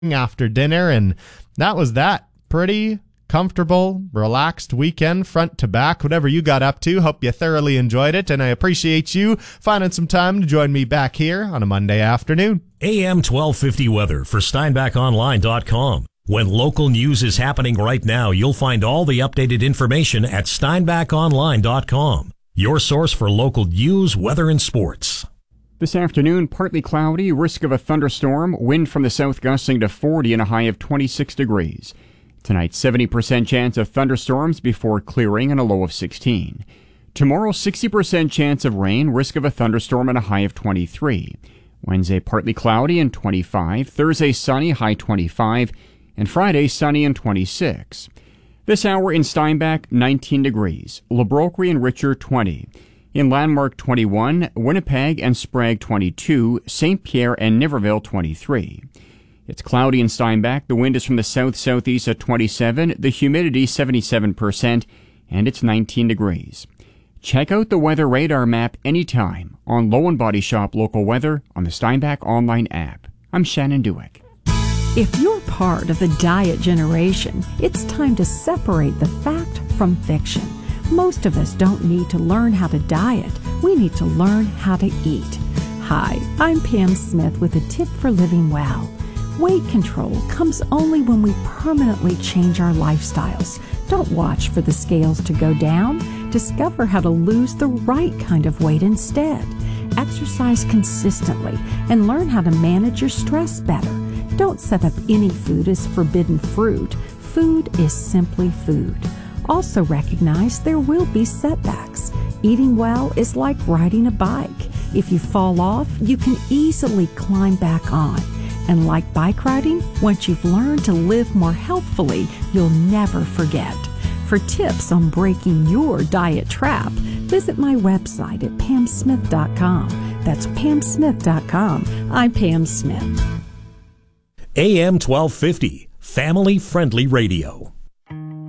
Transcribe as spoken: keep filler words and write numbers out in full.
after dinner, and that was that. Pretty comfortable, relaxed weekend, front to back, whatever you got up to. Hope you thoroughly enjoyed it, and I appreciate you finding some time to join me back here on a Monday afternoon. A M twelve fifty weather for Steinbach Online dot com. When local news is happening right now, you'll find all the updated information at Steinbach Online dot com. Your source for local news, weather, and sports. This afternoon, partly cloudy, risk of a thunderstorm, wind from the south gusting to forty and a high of twenty-six degrees. Tonight, seventy percent chance of thunderstorms before clearing and a low of sixteen. Tomorrow, sixty percent chance of rain, risk of a thunderstorm and a high of twenty-three. Wednesday, partly cloudy and twenty-five. Thursday, sunny, high twenty-five. And Friday, sunny and twenty-six. This hour in Steinbach, nineteen degrees. Le Brocquerie and Richer, twenty. In Landmark, twenty-one. Winnipeg and Sprague, twenty-two. Saint Pierre and Niverville, twenty-three. It's cloudy in Steinbach. The wind is from the south-southeast at twenty-seven. The humidity, seventy-seven percent. And it's nineteen degrees. Check out the weather radar map anytime on Low and Body Shop Local Weather on the Steinbach Online app. I'm Shannon Dewick. If you're part of the diet generation, it's time to separate the fact from fiction. Most of us don't need to learn how to diet. We need to learn how to eat. Hi, I'm Pam Smith with a tip for living well. Weight control comes only when we permanently change our lifestyles. Don't watch for the scales to go down. Discover how to lose the right kind of weight instead. Exercise consistently and learn how to manage your stress better. Don't set up any food as forbidden fruit. Food is simply food. Also recognize there will be setbacks. Eating well is like riding a bike. If you fall off, you can easily climb back on. And like bike riding, once you've learned to live more healthfully, you'll never forget. For tips on breaking your diet trap, visit my website at pam smith dot com. That's pam smith dot com. I'm Pam Smith. A M twelve fifty, family-friendly radio.